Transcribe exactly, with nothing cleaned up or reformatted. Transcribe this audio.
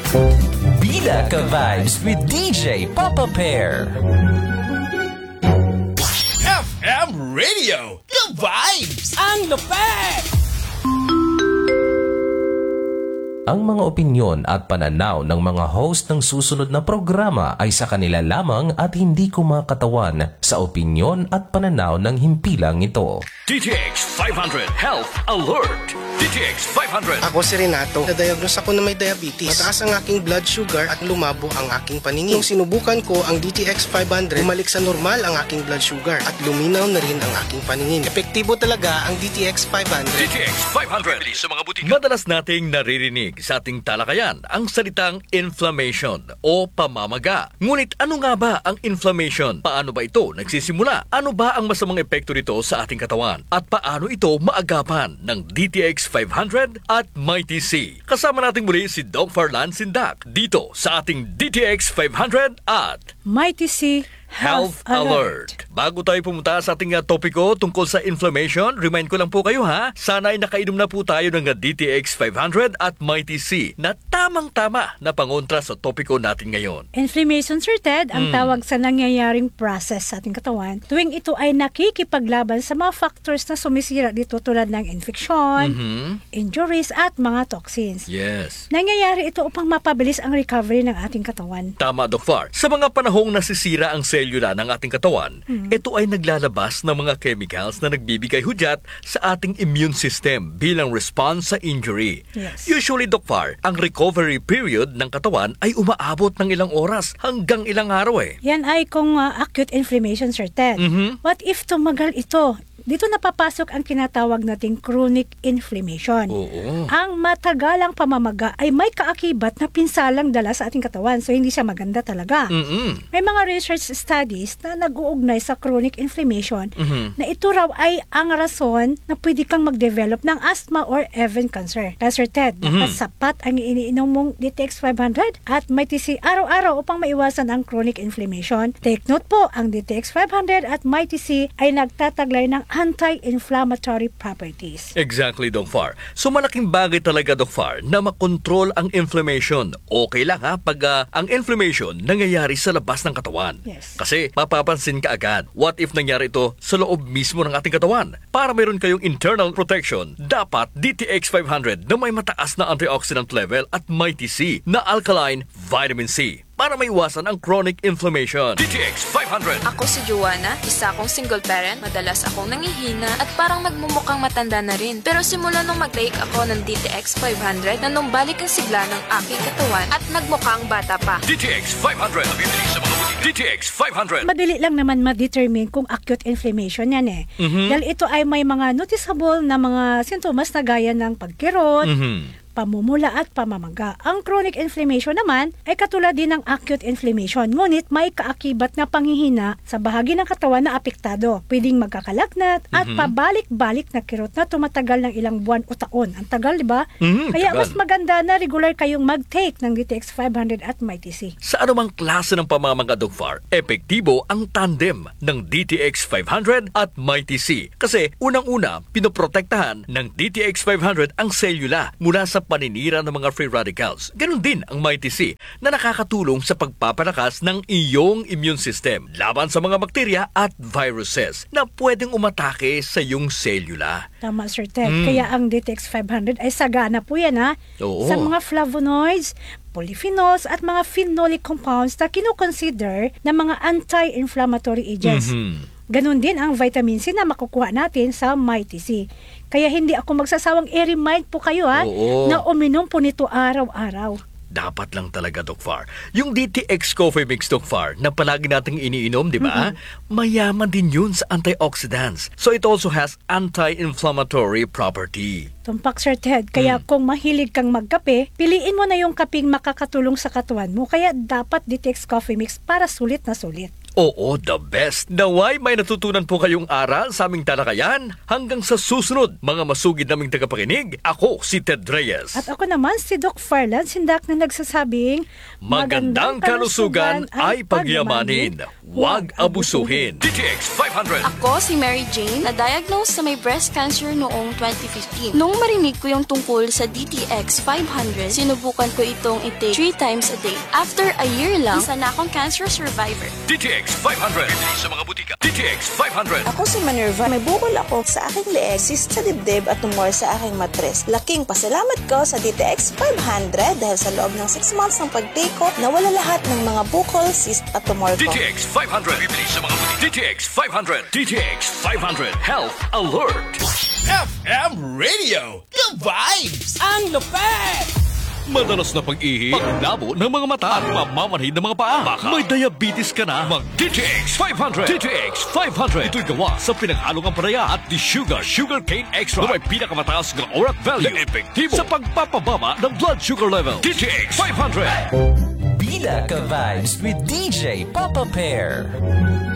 Bida Ka Vibes with D J Papa Pear. F M Radio, The Vibes! Ang lupet! Ang mga opinyon at pananaw ng mga host ng susunod na programa ay sa kanila lamang at hindi kumakatawan sa opinyon at pananaw ng himpilang ito. D T X five hundred Health Alert! D T X five hundred. Ako si Renato. Na-diagnose ako na may diabetes. Mataas ang aking blood sugar at lumabo ang aking paningin. Nung sinubukan ko ang D T X five hundred, bumalik sa normal ang aking blood sugar at luminaw na rin ang aking paningin. Epektibo talaga ang D T X five hundred. D T X five hundred. Sa mga butika. Madalas nating naririnig sa ating talakayan ang salitang inflammation o pamamaga. Ngunit ano nga ba ang inflammation? Paano ba ito nagsisimula? Ano ba ang masamang epekto nito sa ating katawan? At paano ito maagapan ng D T X five hundred at Mighty C? Kasama natin muli si Doc Farlan Sindak dito sa ating D T X five hundred at Mighty C Health Alert. Bago tayo pumunta sa ating uh, topiko tungkol sa inflammation, remind ko lang po kayo ha, sana ay nakainom na po tayo ng uh, D T X five hundred at Mighty C na tamang-tama na pangontra sa topiko natin ngayon. Inflammation, Sir Ted, ang Mm. tawag sa nangyayaring process sa ating katawan tuwing ito ay nakikipaglaban sa mga factors na sumisira dito tulad ng infection, Mhm. injuries at mga toxins. Yes. Nangyayari ito upang mapabilis ang recovery ng ating katawan. Tama, Doc Far. Sa mga panahong nasisira ang selula ng ating katawan, Hmm. ito ay naglalabas ng mga chemicals na nagbibigay hudyat sa ating immune system bilang response sa injury. Yes. Usually, Doc Far, ang recovery period ng katawan ay umaabot ng ilang oras hanggang ilang araw eh. Yan ay kung uh, acute inflammation, Sir Ted. Mhm. What if tumagal ito? Dito napapasok ang kinatawag nating chronic inflammation. Oo. Ang matagalang pamamaga ay may kaakibat na pinsalang dala sa ating katawan, so hindi siya maganda talaga. Mm-mm. May mga research studies na nag-uugnay sa chronic inflammation Mhm. na ito raw ay ang rason na pwede kang mag-develop ng asthma or even cancer. Kaya Sir Ted, dapat sapat ang iniinom mong D T X five hundred at Mighty C araw-araw upang maiwasan ang chronic inflammation. Take note po, ang D T X five hundred at Mighty C ay nagtataglay ng anti-inflammatory properties. Exactly, Doc Far. So malaking bagay talaga, Doc Far, na makontrol ang inflammation. Okay lang ha, pag uh, ang inflammation nangyayari sa labas ng katawan. Yes. Kasi mapapansin ka agad, what if nangyari ito sa loob mismo ng ating katawan? Para mayroon kayong internal protection, dapat D T X five hundred na may mataas na antioxidant level at Mighty C na alkaline vitamin C para maiwasan ang chronic inflammation. D T X five hundred. Ako si Joanna, isa akong single parent, madalas akong nangihina at parang magmumukhang matanda na rin. Pero simula nung mag-take ako ng D T X five hundred, nanumbalik ang sigla ng aking katawan at nagmukhang bata pa. D T X five hundred. Nabibili sa mga butika. D T X five hundred. Madali lang naman ma-determine kung acute inflammation yan eh. Mhm. Dahil ito ay may mga noticeable na mga sintomas na gaya ng pagkirot, Mhm. pamumula at pamamaga. Ang chronic inflammation naman ay katulad din ng acute inflammation, ngunit may kaakibat na panghihina sa bahagi ng katawan na apektado. Pwedeng magkakalagnat at Mhm. pabalik-balik na kirot na tumatagal ng ilang buwan o taon. Ang tagal, di ba? Mhm, Kaya tagal. mas maganda na regular kayong mag-take ng D T X five hundred at Mighty C. Sa anumang klase ng pamamaga, Doc Far, epektibo ang tandem ng D T X five hundred at Mighty C. Kasi unang-una, pinoprotektahan ng D T X five hundred ang selula mula sa paninira ng mga free radicals. Ganon din ang Mighty C na nakakatulong sa pagpapalakas ng iyong immune system laban sa mga bakterya at viruses na pwedeng umatake sa iyong selula. Tama, Sir Ted. Mm. Kaya ang D T X five hundred ay sagana po yan ha. Oo. Sa mga flavonoids, polyphenols at mga phenolic compounds na kinukonsider na mga anti-inflammatory agents. Mhm. Ganon din ang vitamin C na makukuha natin sa Mighty C. Kaya hindi ako magsasawang i-remind po kayo ha Oo. na uminom po nito araw-araw. Dapat lang talaga, Doc Far. Yung D T X Coffee Mix, Doc Far, na palagi nating iniinom, di ba? Mayaman din yun sa antioxidants. So it also has anti-inflammatory property. Tumpak, Sir Ted. Kaya kung mahilig kang magkape, piliin mo na yung kapeng makakatulong sa katawan mo. Kaya dapat D T X Coffee Mix para sulit na sulit. Oo, the best. Naway may natutunan po kayong aral sa aming talakayan. Hanggang sa susunod, mga masugid naming tagapakinig, ako si Ted Reyes. At ako naman si Doc Farlan Sindak na nagsasabing Magandang kalusugan ay pagyamanin. huwag abusuhin. D T X five hundred. Ako si Mary Jane, na-diagnose sa may breast cancer noong twenty fifteen. Nung marinig ko yung tungkol sa D T X five hundred, sinubukan ko itong i-take three times a day. After a year lang, isa na akong cancer survivor. D T X five hundred. Bili sa mga butika. D T X five hundred. Ako si Manerva. May bukol ako sa aking leeg, cyst sa dibdib at tumor sa aking matres. Laking pasalamat ko sa D T X five hundred dahil sa loob ng six months ng pag-take ko, nawala lahat ng mga bukol, cyst at tumor ko. D T X five hundred. Bibili sa mga butika. D T X five hundred. D T X five hundred. Health Alert. F M Radio. The Vibes. Ang lupet! Madalas na pag-ihi, paglabo ng mga mata at pamamanhid ng mga paa. Baka may diabetes ka na, mag-D T X five hundred. D T X five hundred. Ito'y gawa sa pinaghalong ampalaya at di sugar, sugar cane extra na may pinakamataas ng orat value na epektibo sa pagpapababa ng blood sugar level. D T X five hundred. Bila ka vibes with D J Papa Pear.